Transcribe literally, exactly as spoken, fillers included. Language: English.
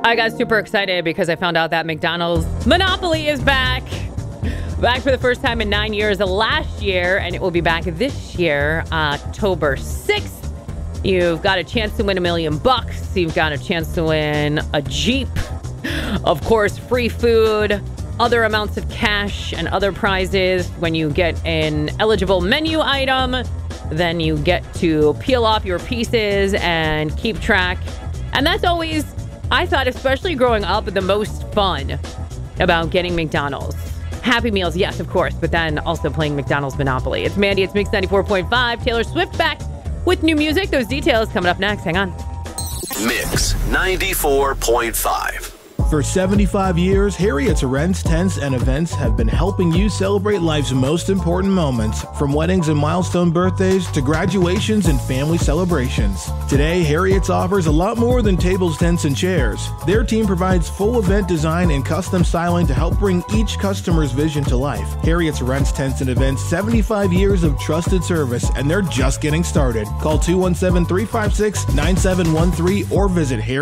I got super excited because I found out that McDonald's Monopoly is back. Back for the first time in nine years last year, and it will be back this year, October sixth. You've got a chance to win a million bucks. You've got a chance to win a Jeep. Of course, free food, other amounts of cash, and other prizes. When you get an eligible menu item, then you get to peel off your pieces and keep track. And that's always, I thought, especially growing up, the most fun about getting McDonald's. Happy Meals, yes, of course, but then also playing McDonald's Monopoly. It's Mandy, it's Mix ninety-four point five. Taylor Swift back with new music. Those details coming up next. Hang on. Mix ninety-four point five. For seventy-five years, Harriet's Rents, Tents, and Events have been helping you celebrate life's most important moments, from weddings and milestone birthdays to graduations and family celebrations. Today, Harriet's offers a lot more than tables, tents, and chairs. Their team provides full event design and custom styling to help bring each customer's vision to life. Harriet's Rents, Tents, and Events, seventy-five years of trusted service, and they're just getting started. Call two one seven, three five six, nine seven one three or visit Harriet.